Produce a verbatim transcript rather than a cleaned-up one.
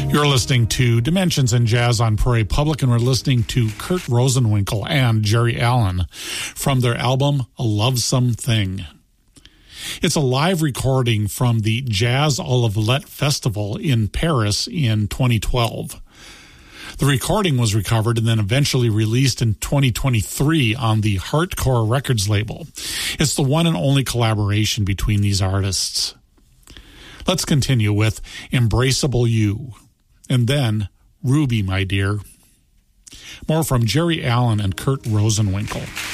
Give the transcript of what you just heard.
You're listening to Dimensions in Jazz on Prairie Public, and we're listening to Kurt Rosenwinkel and Jerry Allen from their album A Lovesome Thing. It's a live recording from the Jazz à la Villette Festival in Paris in twenty twelve. The recording was recovered and then eventually released in twenty twenty-three on the Heartcore Records label. It's the one and only collaboration between these artists. Let's continue with Embraceable You, and then Ruby, My Dear. More from Jerry Allen and Kurt Rosenwinkel.